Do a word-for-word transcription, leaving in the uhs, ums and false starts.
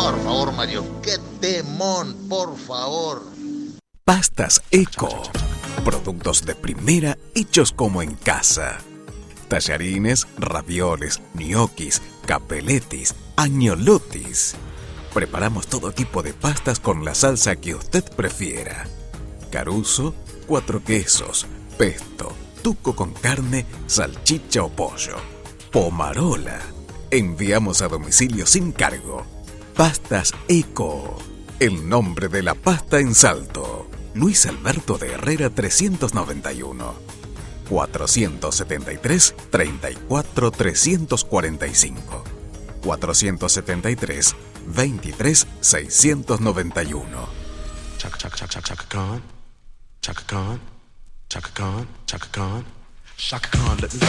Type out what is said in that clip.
por favor, Mario. ¡Qué temón, por favor! Pastas Eco. Productos de primera hechos como en casa. Tallarines, ravioles, ñoquis, capeletis, agnolotis. Preparamos todo tipo de pastas con la salsa que usted prefiera. Caruso, cuatro quesos, pesto, tuco con carne, salchicha o pollo. Pomarola. Enviamos a domicilio sin cargo. Pastas Eco. El nombre de la pasta en Salto. Luis Alberto de Herrera trescientos noventa y uno. cuatrocientos setenta y tres, treinta y cuatro, trescientos cuarenta y cinco. cuatrocientos setenta y tres, veintitrés, seiscientos noventa y uno. Chaka chaka chaka chaka Chaka Khan, Chaka Khan, Chaka Khan, Chaka Khan, Chaka Khan, let me